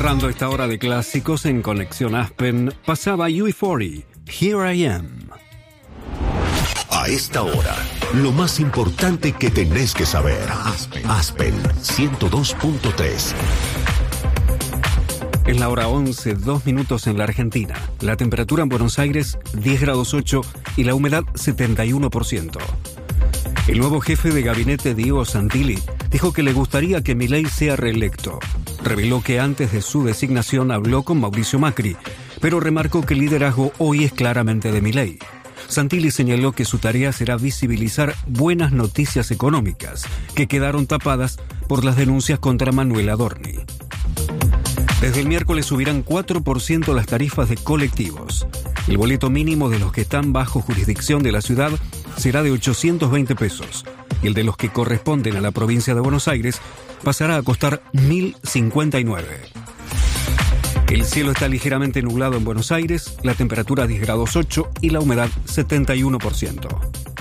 Cerrando esta hora de clásicos en Conexión Aspen, pasaba UB40, Here I Am. A esta hora, lo más importante que tenés que saber. Aspen 102.3. Es la hora 11, 2 minutos en la Argentina. La temperatura en Buenos Aires, 10 grados 8 y la humedad, 71%. El nuevo jefe de gabinete, Diego Santilli, dijo que le gustaría que Milei sea reelecto. Reveló que antes de su designación habló con Mauricio Macri, pero remarcó que el liderazgo hoy es claramente de Milei. Santilli señaló que su tarea será visibilizar buenas noticias económicas, que quedaron tapadas por las denuncias contra Manuel Adorni. Desde el miércoles subirán 4% las tarifas de colectivos. El boleto mínimo de los que están bajo jurisdicción de la ciudad será de 820 pesos y el de los que corresponden a la provincia de Buenos Aires pasará a costar 1.059. El cielo está ligeramente nublado en Buenos Aires, la temperatura 10 grados 8 y la humedad 71%.